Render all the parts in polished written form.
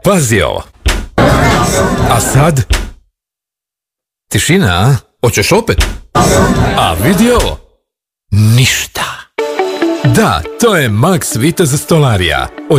Pazi ovo. A sad? Tišina, a? Hoćeš opet? A vidi ovo. Ništa. Da, to je Max Vitez stolarija. Od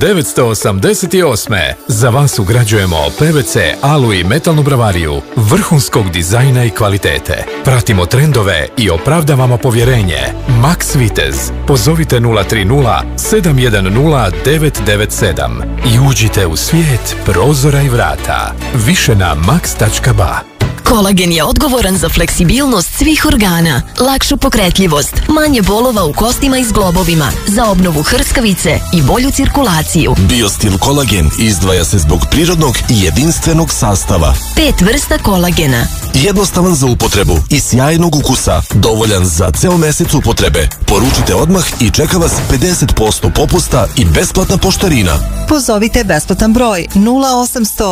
1988. Za vas ugrađujemo PVC, alu i metalnu bravariju vrhunskog dizajna i kvalitete. Pratimo trendove i opravdavamo povjerenje. Max Vitez. Pozovite 030 710 997 i uđite u svijet prozora i vrata. Više na max.ba. Kolagen je odgovoran za fleksibilnost svih organa, lakšu pokretljivost, manje bolova u kostima i zglobovima, za obnovu hrskavice i bolju cirkulaciju. Biostil kolagen izdvaja se zbog prirodnog i jedinstvenog sastava. 5 vrsta kolagena. Jednostavan za upotrebu i sjajnog ukusa, dovoljan za ceo mesec upotrebe. Poručite odmah i čeka vas 50% popusta i besplatna poštarina. Pozovite besplatan broj 0800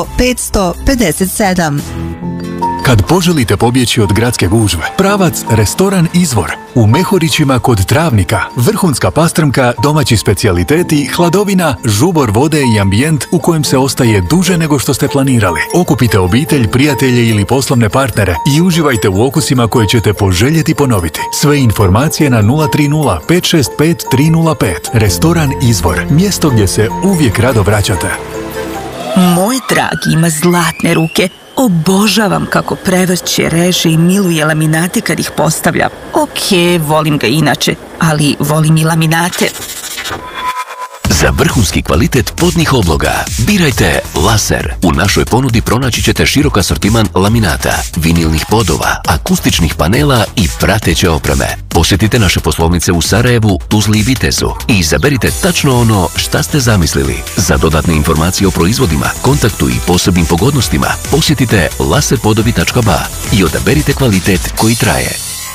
557. Kad poželite pobjeći od gradske gužve, pravac Restoran Izvor. U Mehorićima kod Travnika, vrhunska pastrmka, domaći specijaliteti, hladovina, žubor vode i ambijent u kojem se ostaje duže nego što ste planirali. Okupite obitelj, prijatelje ili poslovne partnere i uživajte u okusima koje ćete poželjeti ponoviti. Sve informacije na 030 565 305. Restoran Izvor, mjesto gdje se uvijek rado vraćate. Moj dragi ima zlatne ruke. Obožavam kako prevrće, reže i miluje laminate kad ih postavlja. Volim ga inače, ali volim i laminate. Za vrhunski kvalitet podnih obloga birajte Laser. U našoj ponudi pronaći ćete širok asortiman laminata, vinilnih podova, akustičnih panela i prateće opreme. Posjetite naše poslovnice u Sarajevu, Tuzli i Vitezu i izaberite tačno ono šta ste zamislili. Za dodatne informacije o proizvodima, kontaktu i posebnim pogodnostima posjetite laserpodovi.ba i odaberite kvalitet koji traje.